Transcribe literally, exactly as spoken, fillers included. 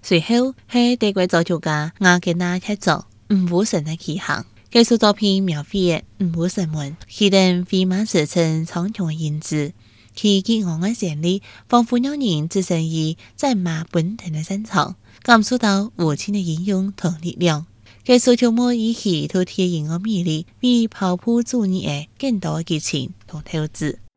隨後係地軌造橋家亞吉娜合作吳武成嘅奇行，藝術作品描繪吳武成們佢哋飛馬馳騁蒼穹嘅影子，其激昂嘅旋律仿佛讓人置身於戰馬奔騰嘅戰場，感受到無盡嘅英勇同力量。藝術條目以其獨特嘅音樂魅力，為跑步助力嘅更多激情同透支。